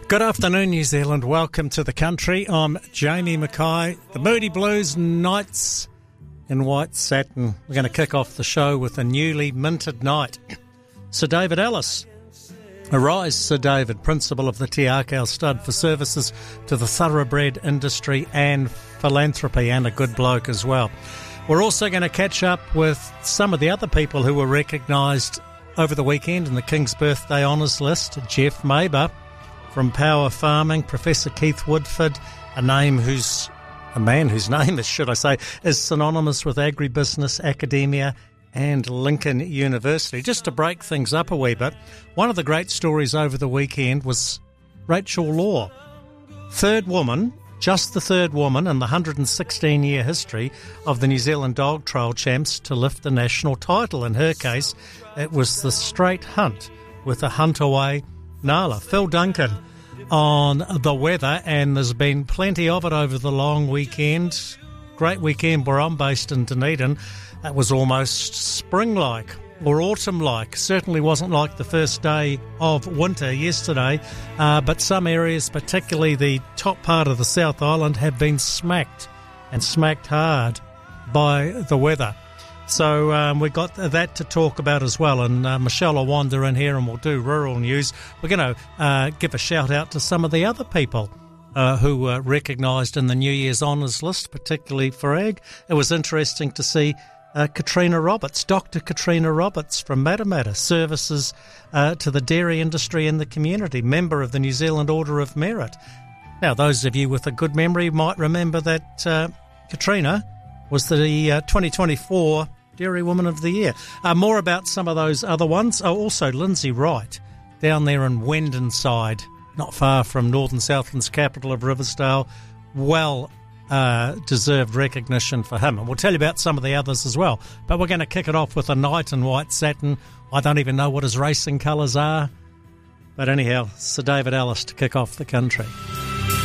Good afternoon, New Zealand. Welcome to the country. I'm Jamie Mackay. The Moody Blues Knights in white satin. We're going to kick off the show with a newly minted knight, Sir David Ellis. Arise, Sir David, Principal of the Te Akau Stud, for services to the thoroughbred industry and philanthropy, and a good bloke as well. We're also going to catch up with some of the other people who were recognised over the weekend in the King's Birthday Honours List. Jeff Maber from Power Farming, Professor Keith Woodford, a man whose name is synonymous with agribusiness, academia and Lincoln University. Just to break things up a wee bit, one of the great stories over the weekend was Rachel Law. Third woman, just the third woman in the 116-year history of the New Zealand Dog Trail Champs to lift the national title. In her case, it was the straight hunt with a hunt-away Nala. Phil Duncan on the weather, and there's been plenty of it over the long weekend. Great weekend where I'm based in Dunedin. It was almost spring-like or autumn-like. Certainly wasn't like the first day of winter yesterday, but some areas, particularly the top part of the South Island, have been smacked hard by the weather. So we've got that to talk about as well. And Michelle will wander in here and we'll do rural news. We're going to give a shout out to some of the other people who were recognised in the New Year's Honours List, particularly for ag. It was interesting to see Katrina Roberts, Dr. Katrina Roberts from Matamata, services to the dairy industry and the community, member of the New Zealand Order of Merit. Now, those of you with a good memory might remember that Katrina was the 2024 Dairy Woman of the Year. More about some of those other ones. Oh, also Lindsay Wright, down there in Wendon side, not far from Northern Southland's capital of Riversdale. Deserved recognition for him. And we'll tell you about some of the others as well. But we're going to kick it off with a knight in white satin. I don't even know what his racing colours are. But anyhow, Sir David Ellis to kick off the country.